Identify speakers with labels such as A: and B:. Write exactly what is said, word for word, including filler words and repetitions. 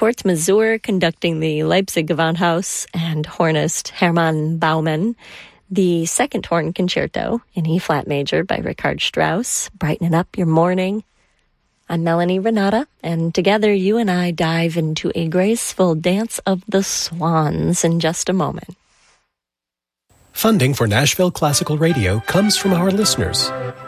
A: Kurt Masur conducting the Leipzig Gewandhaus and hornist Hermann Baumann. The second horn concerto in E-flat major by Richard Strauss, brightening up your morning. I'm Melanie Renata, and together you and I dive into a graceful dance of the swans in just a moment.
B: Funding for Nashville Classical Radio comes from our listeners.